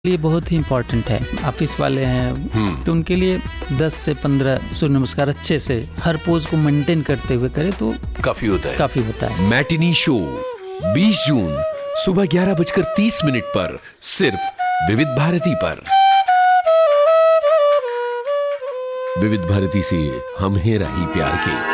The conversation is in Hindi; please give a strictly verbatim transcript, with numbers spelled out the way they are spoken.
लिए बहुत ही इम्पोर्टेंट है। ऑफिस वाले हैं तो उनके लिए दस से पंद्रह सूर्य नमस्कार अच्छे से हर पोज को मेंटेन करते हुए करें तो काफी होता है काफी होता है। मैटिनी शो बीस जून सुबह ग्यारह बजकर तीस मिनट पर सिर्फ विविध भारती पर। विविध भारती से हम हैं राही प्यार के।